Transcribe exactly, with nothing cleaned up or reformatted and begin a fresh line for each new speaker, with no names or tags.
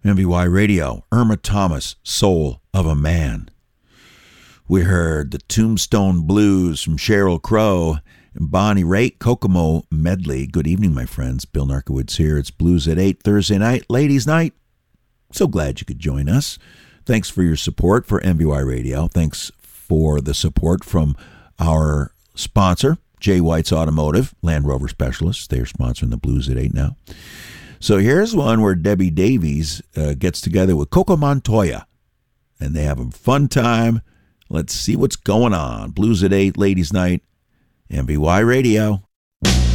M V Y Radio, Irma Thomas, Soul of a Man. We heard the Tombstone Blues from Sheryl Crow and Bonnie Raitt, Kokomo Medley. Good evening, my friends. Bill Narkowitz here. It's Blues at eight, Thursday night, ladies' night. So glad you could join us. Thanks for your support for M V Y Radio. Thanks for the support from our sponsor, Jay White's Automotive, Land Rover Specialists. They are sponsoring the Blues at eight now. So here's one where Debbie Davies uh, gets together with Coco Montoya, and they have a fun time. Let's see what's going on. Blues at eight, ladies' night, M V Y Radio.